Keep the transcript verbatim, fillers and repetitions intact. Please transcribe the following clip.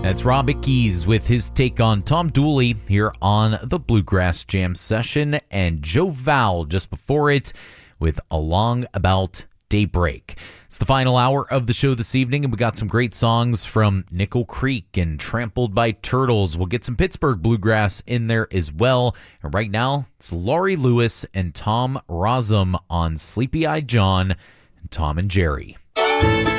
That's Rob Ickes with his take on Tom Dooley here on the Bluegrass Jam session, and Joe Val just before it with Along About Daybreak. It's the final hour of the show this evening, and we got some great songs from Nickel Creek and Trampled by Turtles. We'll get some Pittsburgh Bluegrass in there as well. And right now, it's Laurie Lewis and Tom Rozum on Sleepy Eyed John and Tom and Jerry.